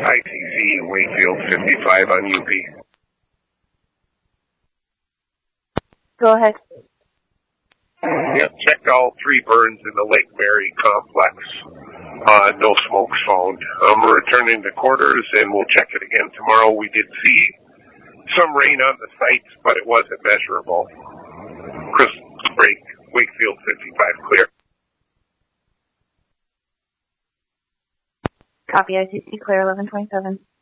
ICC in Wakefield 55 on UP. Go ahead. Yep, checked all 3 burns in the Lake Mary complex. No smoke found. We're returning to quarters and we'll check it again tomorrow. We did see some rain on the sites, but it wasn't measurable. Chris Break, Wakefield 55 clear. Copy, ICC clear 1127.